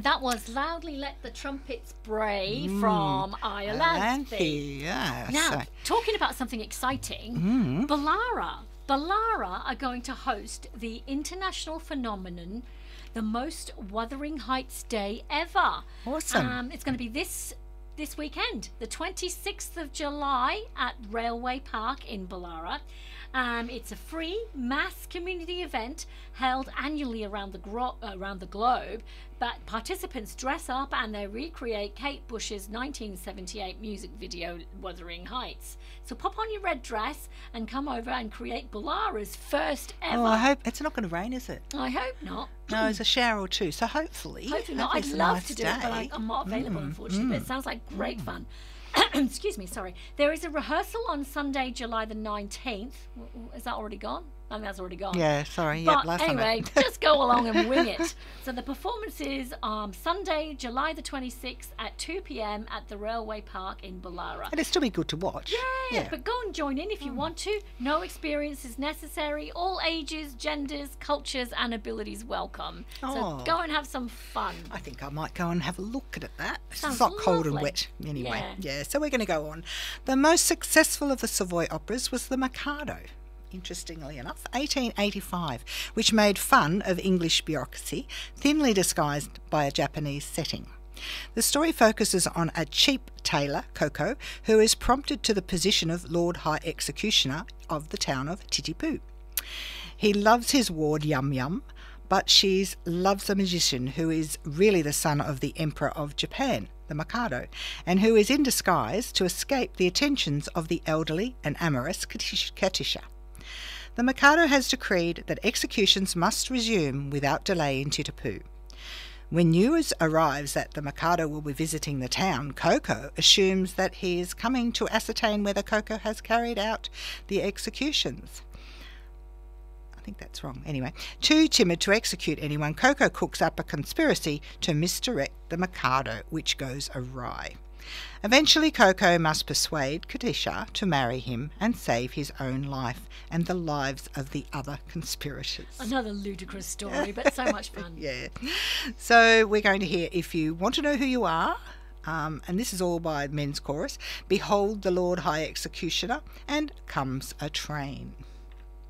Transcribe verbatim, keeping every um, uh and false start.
And that was Loudly Let the Trumpets Bray Mm. from Ireland. Yeah. Now, so- talking about something exciting, Mm. Ballara. Ballara are going to host the international phenomenon, the most Wuthering Heights Day ever. Awesome. Um, it's going to be this this weekend, the twenty-sixth of July at Railway Park in Ballara. Um, it's a free mass community event held annually around the gro- around the globe, but participants dress up and they recreate Kate Bush's nineteen seventy-eight music video Wuthering Heights. So pop on your red dress and come over and create Ballara's first ever. Oh, I hope it's not going to rain, is it? I hope not. No, it's a shower or two. So hopefully, Hopefully not. I'd hopefully it's a love nice to do it, but I, day. I'm not available, Mm, unfortunately. But it mm. sounds like great fun. Excuse me, sorry. There is a rehearsal on Sunday, July the nineteenth. W- w- Is that already gone? I think that's already gone. Yeah, sorry. But Yep, last anyway, time. just go along and wing it. So the performance is um, Sunday, July the twenty-sixth at two p.m. at the Railway Park in Ballara. And it'd still be good to watch. Yeah, Yeah. but go and join in if you want to. No experience is necessary. All ages, genders, cultures, and abilities welcome. Oh. So go and have some fun. I think I might go and have a look at that. Sounds It's not cold and lovely. wet anyway. Yeah. Yeah, so we're going to go on. The most successful of the Savoy operas was The Mikado, interestingly enough, eighteen eighty-five, which made fun of English bureaucracy, thinly disguised by a Japanese setting. The story focuses on a cheap tailor, Coco, who is prompted to the position of Lord High Executioner of the town of Titipu. He loves his ward Yum Yum, but she loves a magician who is really the son of the Emperor of Japan, the Mikado, and who is in disguise to escape the attentions of the elderly and amorous Katish- Katisha. The Mikado has decreed that executions must resume without delay in Titipu. When news arrives that the Mikado will be visiting the town, Coco assumes that he is coming to ascertain whether Coco has carried out the executions. I think that's wrong. Anyway, too timid to execute anyone, Coco cooks up a conspiracy to misdirect the Mikado, which goes awry. Eventually, Coco must persuade Katisha to marry him and save his own life and the lives of the other conspirators. Another ludicrous story, but so much fun. Yeah. So we're going to hear If You Want to Know Who You Are, um, and this is all by Men's Chorus, Behold the Lord High Executioner, and Comes a Train.